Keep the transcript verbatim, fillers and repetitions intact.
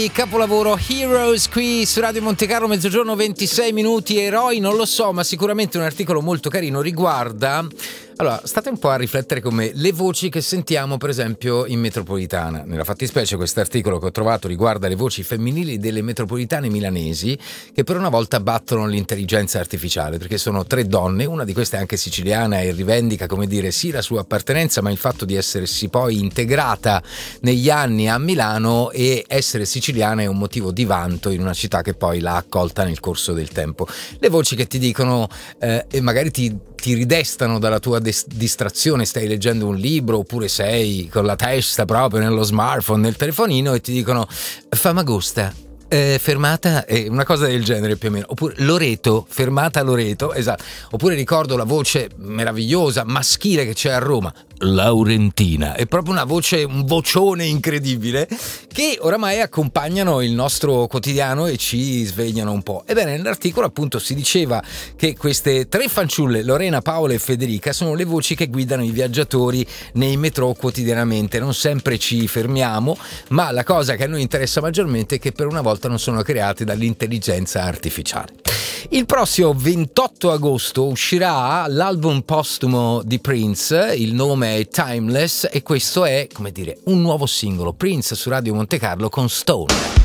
Il capolavoro Heroes qui su Radio Monte Carlo, mezzogiorno ventisei minuti. Eroi non lo so, ma sicuramente un articolo molto carino riguarda... Allora, state un po' a riflettere come le voci che sentiamo per esempio in metropolitana. Nella fattispecie questo articolo che ho trovato riguarda le voci femminili delle metropolitane milanesi che per una volta battono l'intelligenza artificiale, perché sono tre donne, una di queste è anche siciliana e rivendica, come dire, sì la sua appartenenza, ma il fatto di essersi poi integrata negli anni a Milano e essere siciliana è un motivo di vanto in una città che poi l'ha accolta nel corso del tempo. Le voci che ti dicono eh, e magari ti ti ridestano dalla tua des- distrazione, stai leggendo un libro oppure sei con la testa proprio nello smartphone, nel telefonino e ti dicono Famagusta, eh, fermata, eh, una cosa del genere più o meno, oppure Loreto, fermata Loreto, esatto, oppure ricordo la voce meravigliosa maschile che c'è a Roma, Laurentina, è proprio una voce, un vocione incredibile che oramai accompagnano il nostro quotidiano e ci svegliano un po'. Ebbene, nell'articolo appunto si diceva che queste tre fanciulle, Lorena, Paola e Federica, sono le voci che guidano i viaggiatori nei metro quotidianamente. Non sempre ci fermiamo, ma la cosa che a noi interessa maggiormente è che per una volta non sono create dall'intelligenza artificiale. Il prossimo ventotto agosto uscirà l'album postumo di Prince, il nome è Timeless e questo è, come dire, un nuovo singolo, Prince su Radio Monte Carlo con Stone.